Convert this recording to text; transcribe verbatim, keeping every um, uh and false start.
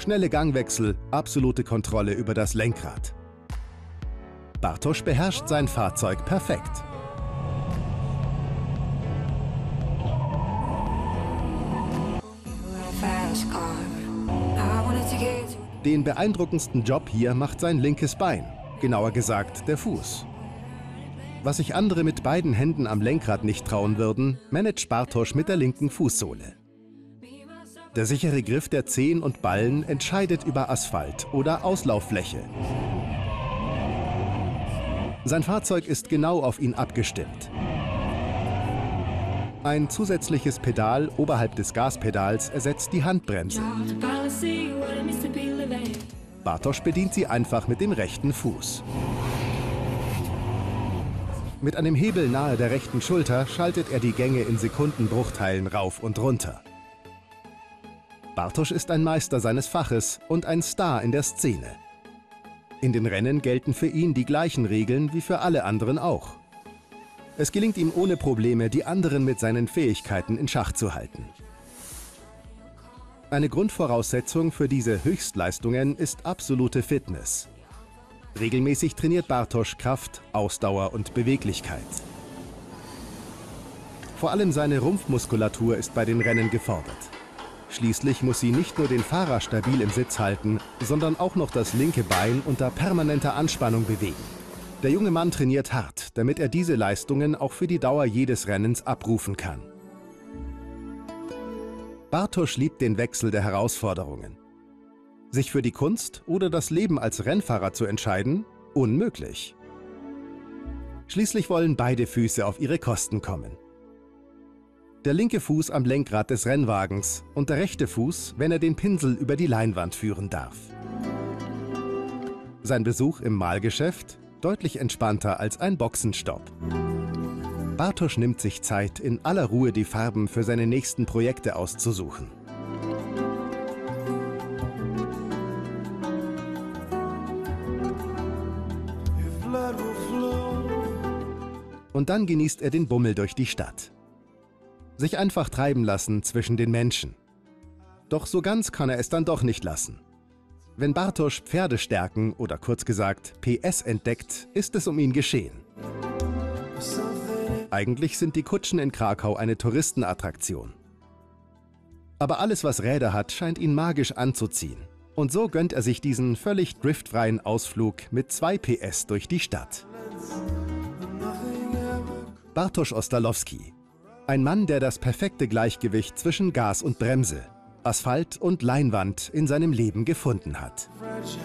Schnelle Gangwechsel, absolute Kontrolle über das Lenkrad. Bartosz beherrscht sein Fahrzeug perfekt. Den beeindruckendsten Job hier macht sein linkes Bein, genauer gesagt der Fuß. Was sich andere mit beiden Händen am Lenkrad nicht trauen würden, managt Bartosz mit der linken Fußsohle. Der sichere Griff der Zehen und Ballen entscheidet über Asphalt oder Auslauffläche. Sein Fahrzeug ist genau auf ihn abgestimmt. Ein zusätzliches Pedal oberhalb des Gaspedals ersetzt die Handbremse. Bartosz bedient sie einfach mit dem rechten Fuß. Mit einem Hebel nahe der rechten Schulter schaltet er die Gänge in Sekundenbruchteilen rauf und runter. Bartosz ist ein Meister seines Faches und ein Star in der Szene. In den Rennen gelten für ihn die gleichen Regeln wie für alle anderen auch. Es gelingt ihm ohne Probleme, die anderen mit seinen Fähigkeiten in Schach zu halten. Eine Grundvoraussetzung für diese Höchstleistungen ist absolute Fitness. Regelmäßig trainiert Bartosz Kraft, Ausdauer und Beweglichkeit. Vor allem seine Rumpfmuskulatur ist bei den Rennen gefordert. Schließlich muss sie nicht nur den Fahrer stabil im Sitz halten, sondern auch noch das linke Bein unter permanenter Anspannung bewegen. Der junge Mann trainiert hart, damit er diese Leistungen auch für die Dauer jedes Rennens abrufen kann. Bartosz liebt den Wechsel der Herausforderungen. Sich für die Kunst oder das Leben als Rennfahrer zu entscheiden? Unmöglich. Schließlich wollen beide Füße auf ihre Kosten kommen. Der linke Fuß am Lenkrad des Rennwagens und der rechte Fuß, wenn er den Pinsel über die Leinwand führen darf. Sein Besuch im Malgeschäft? Deutlich entspannter als ein Boxenstopp. Bartosz nimmt sich Zeit, in aller Ruhe die Farben für seine nächsten Projekte auszusuchen. Und dann genießt er den Bummel durch die Stadt. Sich einfach treiben lassen zwischen den Menschen. Doch so ganz kann er es dann doch nicht lassen. Wenn Bartosz Pferdestärken oder kurz gesagt P S entdeckt, ist es um ihn geschehen. Eigentlich sind die Kutschen in Krakau eine Touristenattraktion. Aber alles, was Räder hat, scheint ihn magisch anzuziehen. Und so gönnt er sich diesen völlig driftfreien Ausflug mit zwei P S durch die Stadt. Bartosz Ostalowski. Ein Mann, der das perfekte Gleichgewicht zwischen Gas und Bremse, Asphalt und Leinwand in seinem Leben gefunden hat.